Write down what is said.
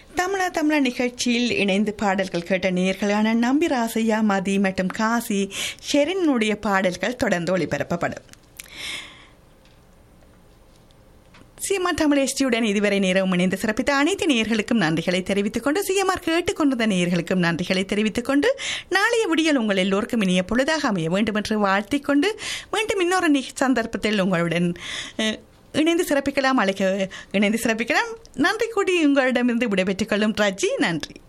தமிழா நிகழ்ச்சியில் இணைந்து பாடல்கள் கேட்ட நேயர்களான நம்பி ராசையா, மதி மற்றும் காசி ஷெரினுடைய பாடல்கள் தொடர்ந்து ஒளிபரப்பப்படும். சிஎம்ஆர் தமிழ் எஸ்டியுடன் இதுவரை நேரம் இணைந்து சிறப்பித்த அனைத்து நேயர்களுக்கும் நன்றிகளை தெரிவித்துக் கொண்டு, சிஎம்ஆர் கேட்டுக்கொண்டிருந்த நேயர்களுக்கும் நன்றிகளை தெரிவித்துக் கொண்டு, நாளைய விடியல் உங்கள் எல்லோருக்கும் இனிய பொழுதாக அமைய வேண்டும் என்று வாழ்த்திக் கொண்டு, மீண்டும் இன்னொரு சந்தர்ப்பத்தில் உங்களுடன் இணைந்து சிறப்பிக்கலாம். நன்றி கூடி உங்களிடமிருந்து விடைபெற்றுக் கொள்ளும் ரஜி. நன்றி.